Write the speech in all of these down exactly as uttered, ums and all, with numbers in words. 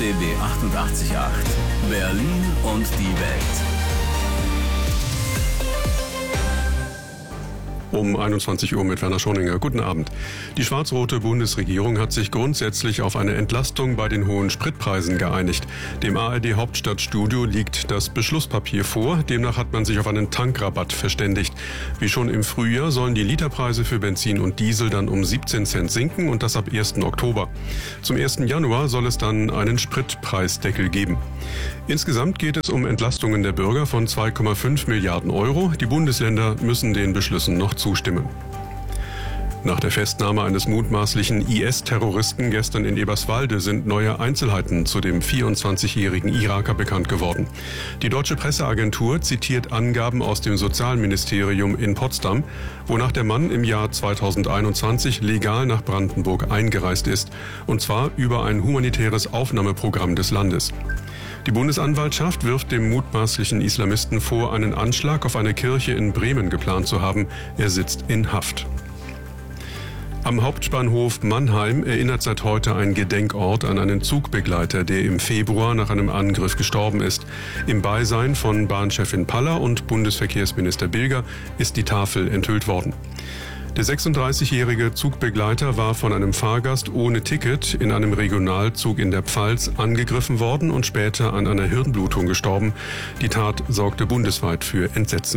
B B achtundachtzig Komma acht. Berlin und die Welt. Um einundzwanzig Uhr mit Werner Schoninger. Guten Abend. Die schwarz-rote Bundesregierung hat sich grundsätzlich auf eine Entlastung bei den hohen Spritpreisen geeinigt. Dem A R D-Hauptstadtstudio liegt das Beschlusspapier vor. Demnach hat man sich auf einen Tankrabatt verständigt. Wie schon im Frühjahr sollen die Literpreise für Benzin und Diesel dann um siebzehn Cent sinken und das ab ersten Oktober. Zum ersten Januar soll es dann einen Spritpreisdeckel geben. Insgesamt geht es um Entlastungen der Bürger von zwei Komma fünf Milliarden Euro. Die Bundesländer müssen den Beschlüssen noch zustimmen. Nach der Festnahme eines mutmaßlichen I S-Terroristen gestern in Eberswalde sind neue Einzelheiten zu dem vierundzwanzigjährigen Iraker bekannt geworden. Die deutsche Presseagentur zitiert Angaben aus dem Sozialministerium in Potsdam, wonach der Mann im Jahr zweitausendeinundzwanzig legal nach Brandenburg eingereist ist, und zwar über ein humanitäres Aufnahmeprogramm des Landes. Die Bundesanwaltschaft wirft dem mutmaßlichen Islamisten vor, einen Anschlag auf eine Kirche in Bremen geplant zu haben. Er sitzt in Haft. Am Hauptbahnhof Mannheim erinnert seit heute ein Gedenkort an einen Zugbegleiter, der im Februar nach einem Angriff gestorben ist. Im Beisein von Bahnchefin Paller und Bundesverkehrsminister Bilger ist die Tafel enthüllt worden. Der sechsunddreißigjährige Zugbegleiter war von einem Fahrgast ohne Ticket in einem Regionalzug in der Pfalz angegriffen worden und später an einer Hirnblutung gestorben. Die Tat sorgte bundesweit für Entsetzen.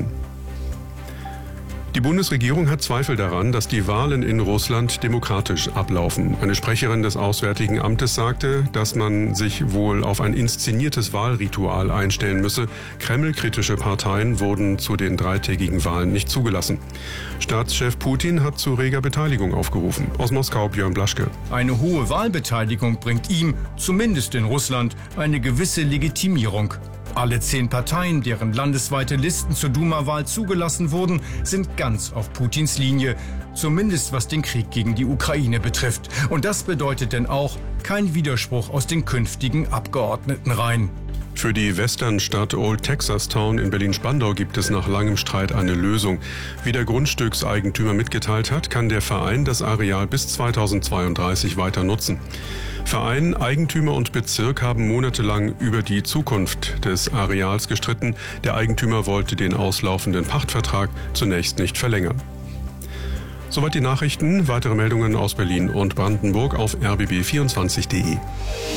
Die Bundesregierung hat Zweifel daran, dass die Wahlen in Russland demokratisch ablaufen. Eine Sprecherin des Auswärtigen Amtes sagte, dass man sich wohl auf ein inszeniertes Wahlritual einstellen müsse. Kreml-kritische Parteien wurden zu den dreitägigen Wahlen nicht zugelassen. Staatschef Putin hat zu reger Beteiligung aufgerufen. Aus Moskau Björn Blaschke. Eine hohe Wahlbeteiligung bringt ihm, zumindest in Russland, eine gewisse Legitimierung. Alle zehn Parteien, deren landesweite Listen zur Duma-Wahl zugelassen wurden, sind ganz auf Putins Linie. Zumindest was den Krieg gegen die Ukraine betrifft. Und das bedeutet denn auch kein Widerspruch aus den künftigen Abgeordnetenreihen. Für die Westernstadt Old Texas Town in Berlin-Spandau gibt es nach langem Streit eine Lösung. Wie der Grundstückseigentümer mitgeteilt hat, kann der Verein das Areal bis zweitausendzweiunddreißig weiter nutzen. Verein, Eigentümer und Bezirk haben monatelang über die Zukunft des Areals gestritten. Der Eigentümer wollte den auslaufenden Pachtvertrag zunächst nicht verlängern. Soweit die Nachrichten. Weitere Meldungen aus Berlin und Brandenburg auf r b b vierundzwanzig punkt de.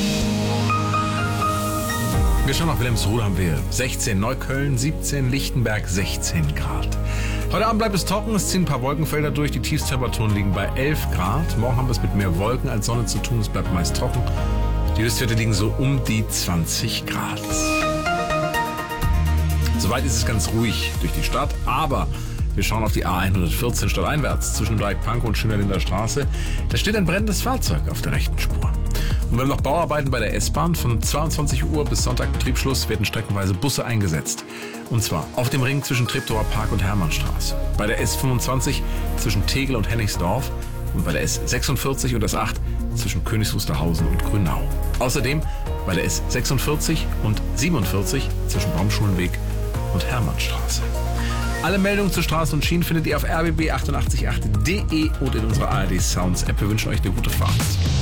Wir schauen nach Wilhelmsruhe, haben wir sechzehn, Neukölln siebzehn, Lichtenberg sechzehn Grad. Heute Abend bleibt es trocken, es ziehen ein paar Wolkenfelder durch, die Tiefstemperaturen liegen bei elf Grad. Morgen haben wir es mit mehr Wolken als Sonne zu tun, es bleibt meist trocken. Die Höchstwerte liegen so um die zwanzig Grad. Soweit ist es ganz ruhig durch die Stadt, aber wir schauen auf die A hundertvierzehn stadteinwärts zwischen Dreieck Pankow und Schönerlinder Straße. Da steht ein brennendes Fahrzeug auf der rechten Spur. Und wir haben noch Bauarbeiten bei der S-Bahn. Von zweiundzwanzig Uhr bis Sonntag Betriebsschluss werden streckenweise Busse eingesetzt. Und zwar auf dem Ring zwischen Treptower Park und Hermannstraße. Bei der S fünfundzwanzig zwischen Tegel und Hennigsdorf. Und bei der S sechsundvierzig und S acht zwischen Königs Wusterhausen und Grünau. Außerdem bei der S sechsundvierzig und siebenundvierzig zwischen Baumschulenweg und Hermannstraße. Alle Meldungen zu Straßen und Schienen findet ihr auf r b b achtundachtzig punkt acht punkt de und in unserer A R D Sounds App. Wir wünschen euch eine gute Fahrt.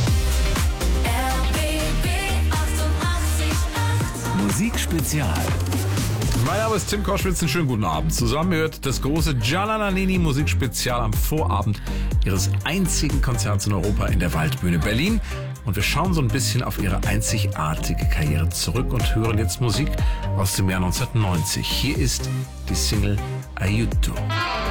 Musikspezial. Mein Name ist Tim Koschwitz, einen schönen guten Abend. Zusammen hört das große Gianna Nannini Musikspezial am Vorabend ihres einzigen Konzerts in Europa in der Waldbühne Berlin. Und wir schauen so ein bisschen auf ihre einzigartige Karriere zurück und hören jetzt Musik aus dem Jahr neunzehnhundertneunzig. Hier ist die Single Aiuto.